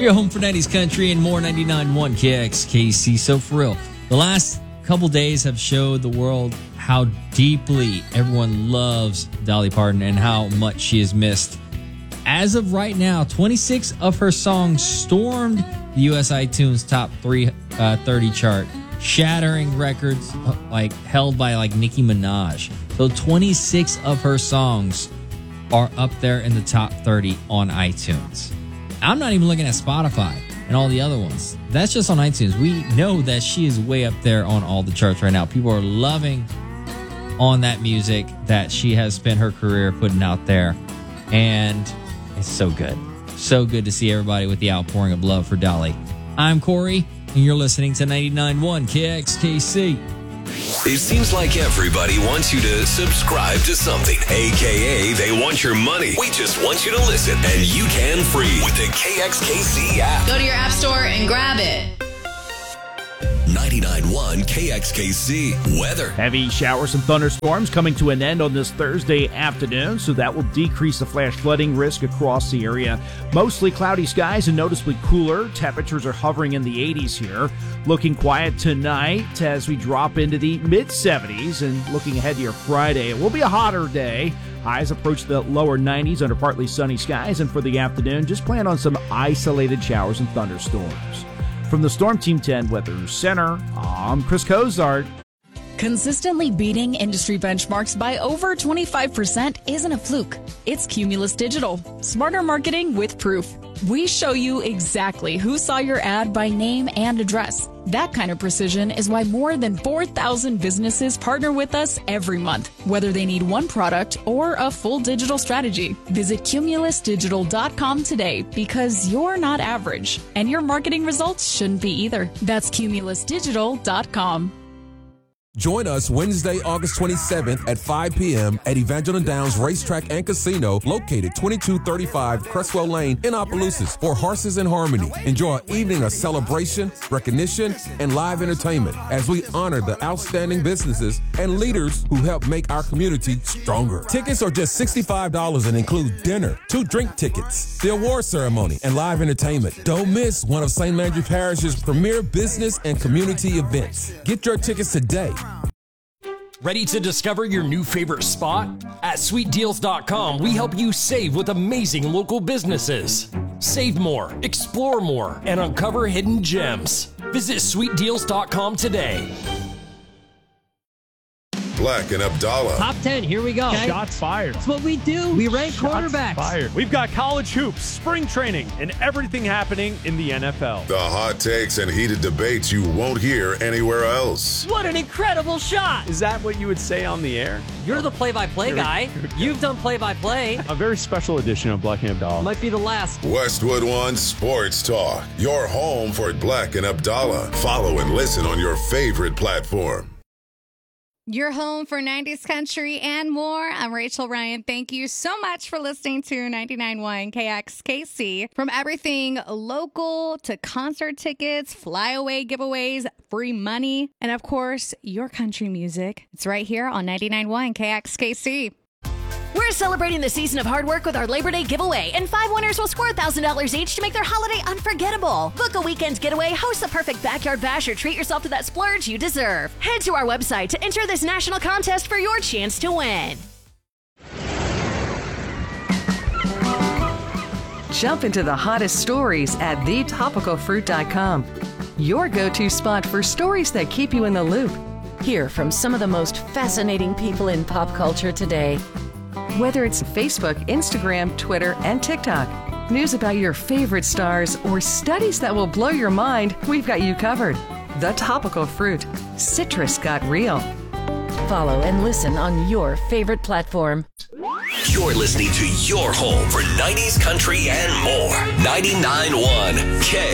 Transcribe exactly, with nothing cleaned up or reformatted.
Your home for nineties country and more. Ninety-nine point one K X K C. So for real, the last couple days have showed the world how deeply everyone loves Dolly Parton and how much she is missed. As of right now, twenty-six of her songs stormed the U S iTunes top three uh, thirty chart, shattering records uh, like held by like Nicki Minaj. So twenty-six of her songs are up there in the top thirty on iTunes. I'm not even looking at Spotify and all the other ones. That's just on iTunes. We know that she is way up there on all the charts right now. People are loving on that music that she has spent her career putting out there. And it's so good. So good to see everybody with the outpouring of love for Dolly. I'm Corey, and you're listening to ninety-nine point one K X K C. It seems like everybody wants you to subscribe to something, a k a they want your money. We just want you to listen, and you can free with the K X K C app. Go to your app store and grab it. ninety-nine point one K X K C weather. Heavy showers and thunderstorms coming to an end on this Thursday afternoon, so that will decrease the flash flooding risk across the area. Mostly cloudy skies and noticeably cooler. Temperatures are hovering in the eighties here. Looking quiet tonight as we drop into the mid seventies, and looking ahead to your Friday, it will be a hotter day. Highs approach the lower nineties under partly sunny skies, and for the afternoon, just plan on some isolated showers and thunderstorms. From the Storm Team ten Weather Center, I'm Chris Cozart. Consistently beating industry benchmarks by over twenty-five percent isn't a fluke. It's Cumulus Digital. Smarter marketing with proof. We show you exactly who saw your ad by name and address. That kind of precision is why more than four thousand businesses partner with us every month, whether they need one product or a full digital strategy. Visit cumulus digital dot com today, because you're not average, and your marketing results shouldn't be either. That's cumulus digital dot com. Join us Wednesday, August twenty-seventh at five p.m. at Evangeline Downs Racetrack and Casino, located twenty-two thirty-five Cresswell Lane in Opelousas, for Horses in Harmony. Enjoy an evening of celebration, recognition, and live entertainment as we honor the outstanding businesses and leaders who help make our community stronger. Tickets are just sixty-five dollars and include dinner, two drink tickets, the award ceremony, and live entertainment. Don't miss one of Saint Andrew Parish's premier business and community events. Get your tickets today. Ready to discover your new favorite spot? At sweet deals dot com, we help you save with amazing local businesses. Save more, explore more, and uncover hidden gems. Visit sweet deals dot com today. Black and Abdallah. Top ten, here we go. Okay. Shots fired. That's what we do. We rank Shots quarterbacks. Fired. We've got college hoops, spring training, and everything happening in the N F L. The hot takes and heated debates you won't hear anywhere else. What an incredible shot. Is that what you would say on the air? You're the play-by-play guy. You've done play-by-play. A very special edition of Black and Abdallah. Might be the last. Westwood One Sports Talk. Your home for Black and Abdallah. Follow and listen on your favorite platform. Your home for nineties country and more. I'm Rachel Ryan. Thank you so much for listening to ninety-nine point one K X K C. From everything local to concert tickets, flyaway giveaways, free money, and of course, your country music. It's right here on ninety-nine point one K X K C. We're celebrating the season of hard work with our Labor Day giveaway, and five winners will score one thousand dollars each to make their holiday unforgettable. Book a weekend getaway, host the perfect backyard bash, or treat yourself to that splurge you deserve. Head to our website to enter this national contest for your chance to win. Jump into the hottest stories at the topical fruit dot com. Your go-to spot for stories that keep you in the loop. Hear from some of the most fascinating people in pop culture today. Whether it's Facebook, Instagram, Twitter, and TikTok, news about your favorite stars, or studies that will blow your mind, we've got you covered. The Topical Fruit. Citrus got real. Follow and listen on your favorite platform. You're listening to your home for nineties country and more. ninety-nine point one K